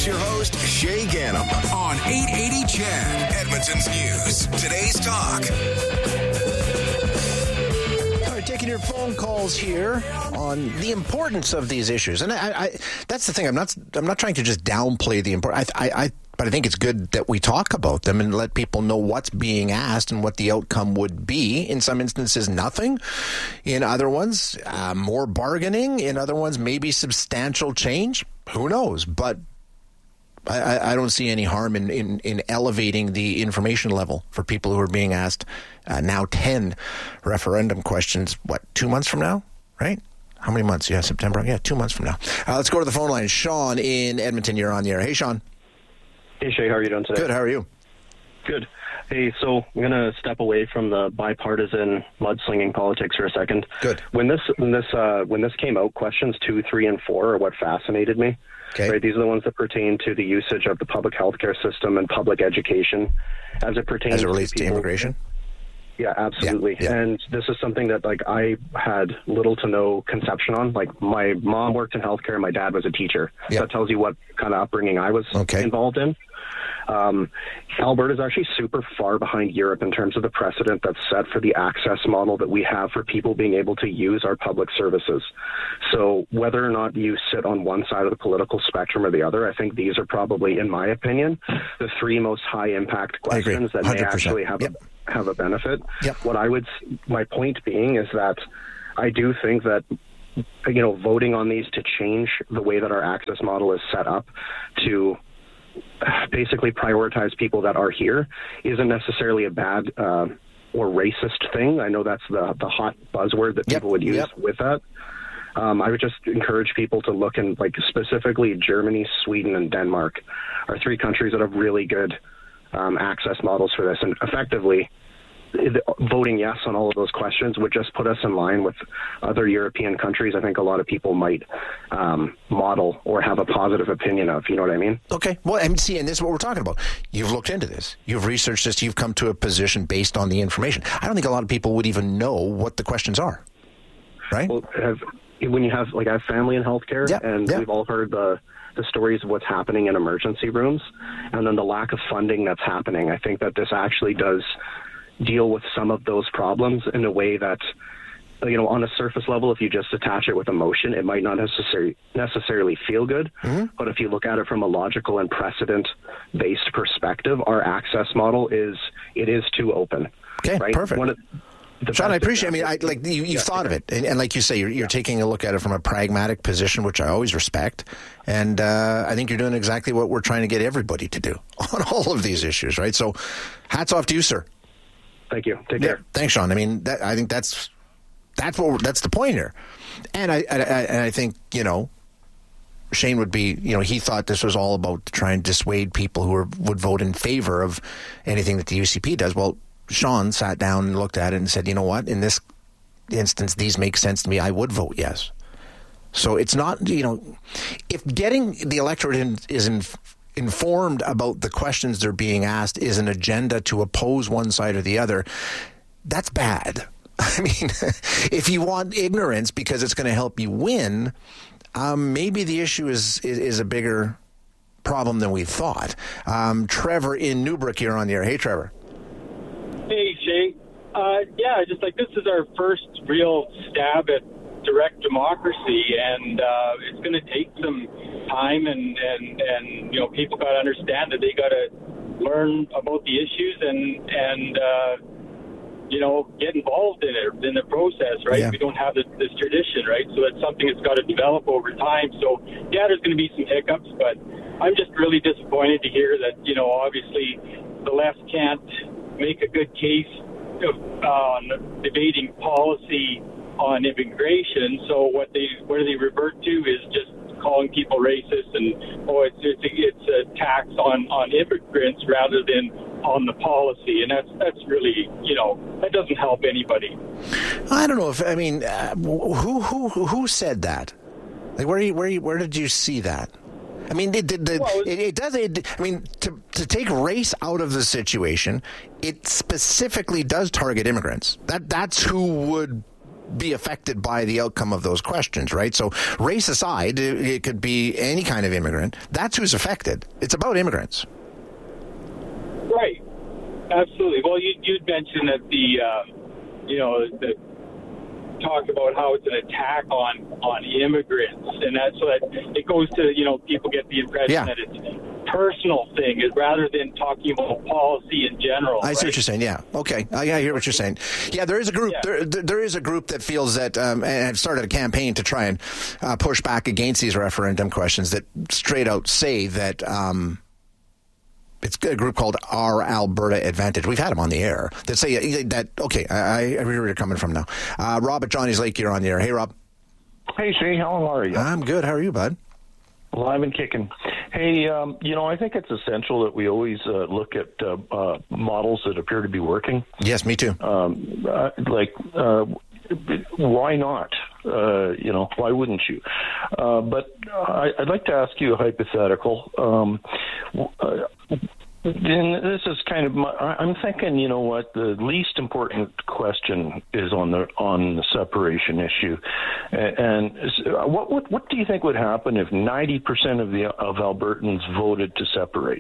your host, Shay Gannam, on 880 CHED, Edmonton's News. Today's Talk. All right, taking your phone calls here on the importance of these issues. And I that's the thing. I'm not trying to just downplay the importance. But I think it's good that we talk about them and let people know what's being asked and what the outcome would be. In some instances, nothing. In other ones, more bargaining. In other ones, maybe substantial change. Who knows? But I don't see any harm in elevating the information level for people who are being asked now 10 referendum questions, 2 months from now, right? How many months? Yeah, September. Yeah, 2 months from now. Let's go to the phone line. Sean in Edmonton, you're on the air. Hey, Sean. Hey, Shay, how are you doing today? Good, how are you? Good. Hey, so I'm going to step away from the bipartisan mudslinging politics for a second. Good. When this came out, questions 2, 3, and 4 are what fascinated me. Okay. Right? These are the ones that pertain to the usage of the public healthcare system and public education as it pertains as it relates to to immigration? Yeah, absolutely. Yeah. And this is something that I had little to no conception on. My mom worked in healthcare and my dad was a teacher. Yeah. That tells you what kind of upbringing I was involved in. Alberta is actually super far behind Europe in terms of the precedent that's set for the access model that we have for people being able to use our public services. So whether or not you sit on one side of the political spectrum or the other, I think these are probably, in my opinion, the 3 most high impact questions that may actually have a benefit. Yep. My point being is that I do think that voting on these to change the way that our access model is set up to basically prioritize people that are here isn't necessarily a bad or racist thing. I know that's the hot buzzword that people would use with that. I would just encourage people to look in, specifically Germany, Sweden, and Denmark are 3 countries that have really good access models for this. And effectively, voting yes on all of those questions would just put us in line with other European countries. I think a lot of people might model or have a positive opinion of. You know what I mean? Okay. Well, and this is what we're talking about. You've looked into this. You've researched this. You've come to a position based on the information. I don't think a lot of people would even know what the questions are. Right? Well, when you have, I have family in healthcare, and we've all heard the stories of what's happening in emergency rooms, and then the lack of funding that's happening. I think that this actually does deal with some of those problems in a way that, on a surface level, if you just attach it with emotion, it might not necessarily feel good. Mm-hmm. But if you look at it from a logical and precedent-based perspective, our access model is too open. Okay, right? Perfect. Sean, I appreciate it. You've thought of it. And like you say, you're taking a look at it from a pragmatic position, which I always respect. And I think you're doing exactly what we're trying to get everybody to do on all of these issues, right? So hats off to you, sir. Thank you. Take care. Thanks, Sean. I mean, I think that's the point here. And I think, Shane would be, he thought this was all about to try and dissuade people who would vote in favor of anything that the UCP does. Well, Sean sat down and looked at it and said, you know what, in this instance, these make sense to me. I would vote yes. So it's not, if getting the electorate is informed about the questions they're being asked is an agenda to oppose one side or the other, that's bad. I mean, if you want ignorance because it's going to help you win, maybe the issue is a bigger problem than we thought. Trevor in Newbrook, you're on the air. Hey, Trevor. Hey, Shay. Just this is our first real stab at direct democracy, and it's going to take some time, and people got to understand that they got to learn about the issues and get involved in the process, right? Yeah. We don't have this tradition, right? So that's something that's got to develop over time. So there's going to be some hiccups, but I'm just really disappointed to hear that obviously the left can't make a good case on debating policy on immigration. So where they revert to is just calling people racist and it's a tax on immigrants rather than on the policy, and that's really that doesn't help anybody. I don't know who said that? Where did you see that? I mean, to take race out of the situation, it specifically does target immigrants. That's who would be affected by the outcome of those questions, right? So race aside, it could be any kind of immigrant. That's who's affected. It's about immigrants. Right. Absolutely. Well, you'd mentioned that the talk about how it's an attack on immigrants, and that's so that it goes to, people get the impression that it's a personal thing rather than talking about policy in general. I see what you're saying. Yeah. Okay. I hear what you're saying. Yeah, there is a group. Yeah. There is a group that feels that, and have started a campaign to try and push back against these referendum questions that straight out say that. It's a group called Our Alberta Advantage. We've had them on the air that say that. Okay, I hear where you're coming from now. Rob at Johnny's Lake, you're on the air. Hey, Rob. Hey, Shay. How are you? I'm good. How are you, bud? Alive and kicking. Hey, I think it's essential that we always look at models that appear to be working. Yes, me too. Why not? Why wouldn't you? But I'd like to ask you a hypothetical. And this is kind of I'm thinking, the least important question is on the separation issue. And what do you think would happen if 90% of Albertans voted to separate?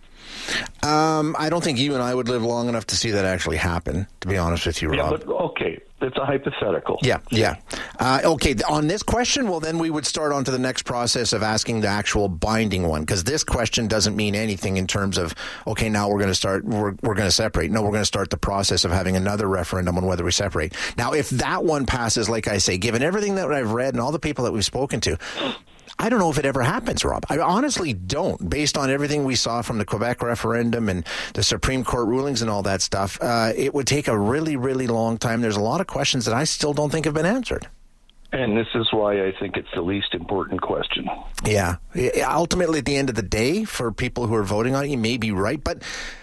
I don't think you and I would live long enough to see that actually happen, to be honest with you, Rob. Yeah, but okay, it's a hypothetical. Yeah. Okay, on this question, well, then we would start on to the next process of asking the actual binding one, because this question doesn't mean anything in terms of, okay, now we're going to separate. No, we're going to start the process of having another referendum on whether we separate. Now, if that one passes, like I say, given everything that I've read and all the people that we've spoken to, I don't know if it ever happens, Rob. I honestly don't, based on everything we saw from the Quebec referendum and the Supreme Court rulings and all that stuff. It would take a really, really long time. There's a lot of questions that I still don't think have been answered. And this is why I think it's the least important question. Yeah. Ultimately, at the end of the day, for people who are voting on it, you may be right, but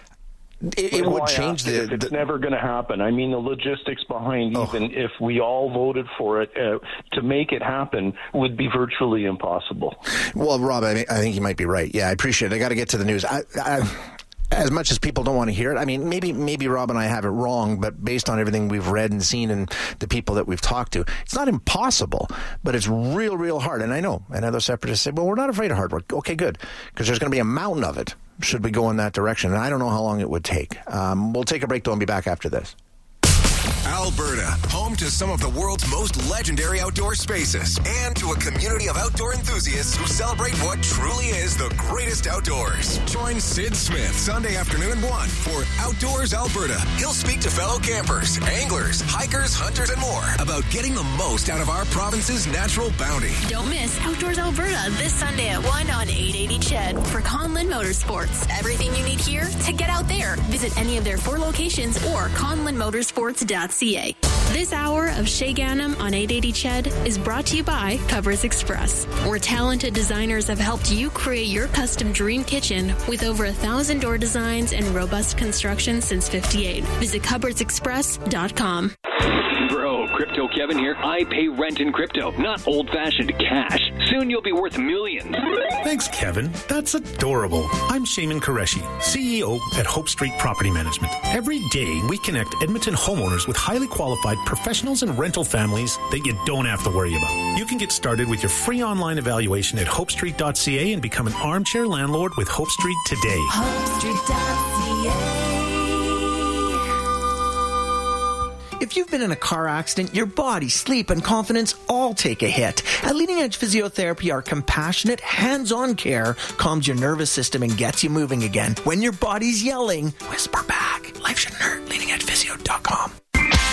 it would change it's never going to happen. I mean, the logistics behind even if we all voted for it to make it happen would be virtually impossible. Well, Rob, I think you might be right. Yeah, I appreciate it. I got to get to the news. As much as people don't want to hear it, I mean, maybe Rob and I have it wrong, but based on everything we've read and seen and the people that we've talked to, it's not impossible, but it's real, real hard. And I know, and other separatists say, well, we're not afraid of hard work. Okay, good, because there's going to be a mountain of it should we go in that direction. And I don't know how long it would take. We'll take a break, though, and be back after this. Alberta, home to some of the world's most legendary outdoor spaces and to a community of outdoor enthusiasts who celebrate what truly is the greatest outdoors. Join Sid Smith Sunday afternoon 1 for Outdoors Alberta. He'll speak to fellow campers, anglers, hikers, hunters, and more about getting the most out of our province's natural bounty. Don't miss Outdoors Alberta this Sunday at 1 on 880 CHED for Conlin Motorsports. Everything you need here to get out there. Visit any of their 4 locations or conlinmotorsports.ca. This hour of Shay Ganem on 880 CHED is brought to you by Cupboards Express, where talented designers have helped you create your custom dream kitchen with over 1,000 door designs and robust construction since '58. Visit cupboardsexpress.com. Bro, Crypto Kevin here. I pay rent in crypto, not old-fashioned cash. Soon you'll be worth millions. Thanks, Kevin. That's adorable. I'm Shaman Qureshi, CEO at Hope Street Property Management. Every day, we connect Edmonton homeowners with highly qualified professionals and rental families that you don't have to worry about. You can get started with your free online evaluation at hopestreet.ca and become an armchair landlord with Hope Street today. HopeStreet.ca. If you've been in a car accident, your body, sleep, and confidence all take a hit. At Leading Edge Physiotherapy, our compassionate, hands-on care calms your nervous system and gets you moving again. When your body's yelling, whisper back. Life shouldn't hurt. LeadingEdgePhysio.com.